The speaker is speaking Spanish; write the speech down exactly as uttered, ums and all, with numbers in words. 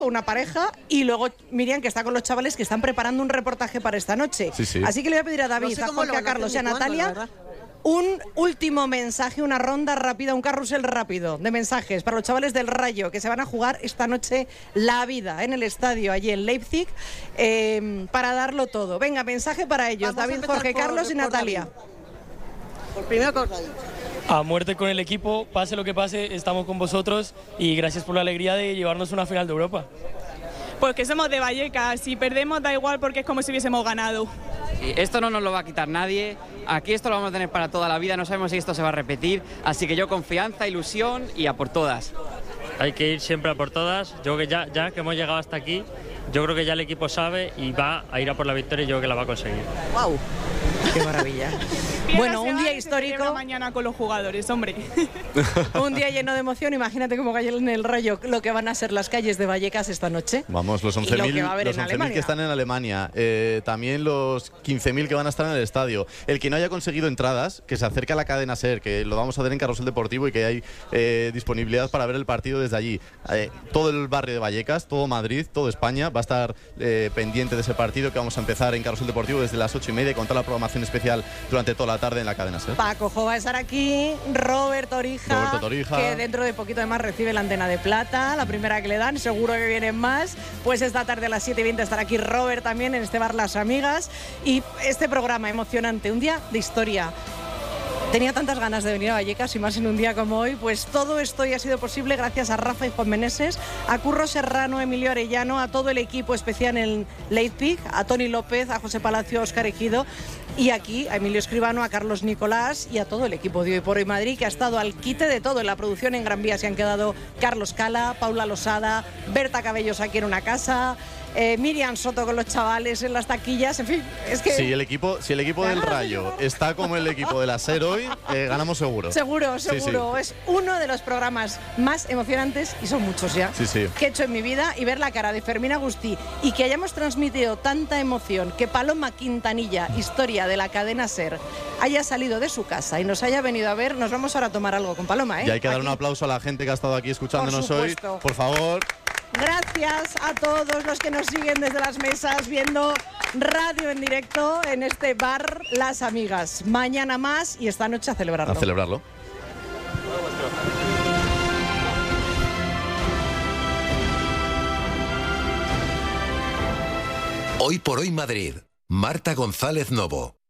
una pareja, y luego Miriam, que está con los chavales que están preparando un reportaje para esta noche. Sí, sí. Así que le voy a pedir a David, No sé a cómo Jorge, lo a van a Carlos y a hacer ni cuándo, la Natalia verdad. un último mensaje, una ronda rápida, un carrusel rápido de mensajes para los chavales del Rayo que se van a jugar esta noche la vida en el estadio allí en Leipzig, eh, para darlo todo. Venga, mensaje para ellos, Vamos a David, empezar Jorge, por- Carlos y por Natalia. David. Por primero con David. A muerte con el equipo, pase lo que pase, estamos con vosotros y gracias por la alegría de llevarnos a una final de Europa. Pues que somos de Vallecas, si perdemos da igual porque es como si hubiésemos ganado. Sí, esto no nos lo va a quitar nadie, aquí esto lo vamos a tener para toda la vida, no sabemos si esto se va a repetir, así que yo confianza, ilusión y a por todas. Hay que ir siempre a por todas, yo que ya, ya que hemos llegado hasta aquí, yo creo que ya el equipo sabe y va a ir a por la victoria y yo creo que la va a conseguir. ¡Wow! ¡Qué maravilla! Bueno, un día histórico. Mañana con los jugadores, hombre. Un día lleno de emoción. Imagínate cómo cae en el Rayo lo que van a ser las calles de Vallecas esta noche. Vamos, los Y once lo mil que va a haber los en once mil Alemania. que están en Alemania, eh, también los quince mil que van a estar en el estadio. El que no haya conseguido entradas, que se acerque a la cadena SER, que lo vamos a ver en Carrusel Deportivo y que hay eh, disponibilidad para ver el partido desde allí. Eh, todo el barrio de Vallecas, todo Madrid, todo España va a estar eh, pendiente de ese partido que vamos a empezar en Carrusel Deportivo desde las ocho y media con toda la programación especial durante toda la tarde en la cadena SER. Paco Jo va a estar aquí, Robert Torija, Roberto Torija, que dentro de poquito además recibe la antena de plata, la primera que le dan, seguro que vienen más. Pues esta tarde a las siete y veinte estará aquí Robert también en este bar Las Amigas. Y este programa emocionante, un día de historia. Tenía tantas ganas de venir a Vallecas y más en un día como hoy, pues todo esto ya ha sido posible gracias a Rafa y Juan Meneses, a Curro Serrano, Emilio Arellano, a todo el equipo especial en Leipzig, a Tony López, a José Palacio, a Óscar Ejido y aquí a Emilio Escribano, a Carlos Nicolás y a todo el equipo de Hoy por Hoy Madrid, que ha estado al quite de todo. En la producción en Gran Vía se han quedado Carlos Cala, Paula Losada, Berta Cabellos aquí en una casa, eh, Miriam Soto con los chavales en las taquillas, en fin, es que... Si el equipo, si el equipo del Rayo está como el equipo de la SER hoy, eh, ganamos seguro. Seguro, Sí, sí. seguro. Es uno de los programas más emocionantes, y son muchos ya, Sí, sí. que he hecho en mi vida. Y ver la cara de Fermín Agustí y que hayamos transmitido tanta emoción, que Paloma Quintanilla, historia de la cadena SER, haya salido de su casa y nos haya venido a ver. Nos vamos ahora a tomar algo con Paloma, ¿eh? Y hay que dar Aquí. un aplauso a la gente que ha estado aquí escuchándonos Por hoy. supuesto. Por favor. Gracias a todos los que nos siguen desde las mesas viendo radio en directo en este bar Las Amigas. Mañana más y esta noche a celebrarlo. A celebrarlo. Hoy por Hoy Madrid. Marta González Novo.